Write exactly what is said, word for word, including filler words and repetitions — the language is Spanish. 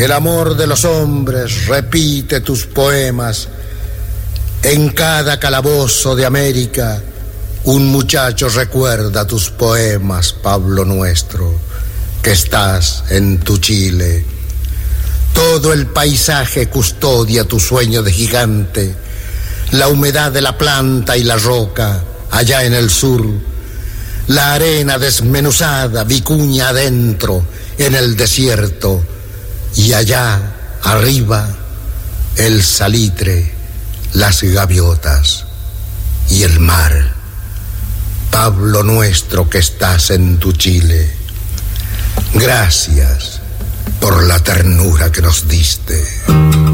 El amor de los hombres repite tus poemas. En cada calabozo de América, un muchacho recuerda tus poemas, Pablo nuestro, que estás en tu Chile. Todo el paisaje custodia tu sueño de gigante, la humedad de la planta y la roca, allá en el sur, la arena desmenuzada, vicuña adentro, en el desierto, y allá, arriba, el salitre, las gaviotas y el mar. Pablo nuestro que estás en tu Chile, gracias por la ternura que nos diste.